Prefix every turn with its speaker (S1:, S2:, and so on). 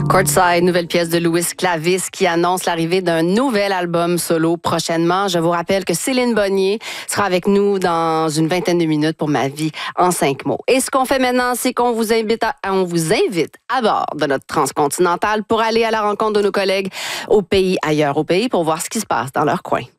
S1: Courtside, nouvelle pièce de Louis Clavis qui annonce l'arrivée d'un nouvel album solo prochainement. Je vous rappelle que Céline Bonnier sera avec nous dans une vingtaine de minutes pour Ma vie en 5 mots. Et ce qu'on fait maintenant, c'est qu'on vous invite à bord de notre transcontinentale pour aller à la rencontre de nos collègues ailleurs au pays, pour voir ce qui se passe dans leur coin.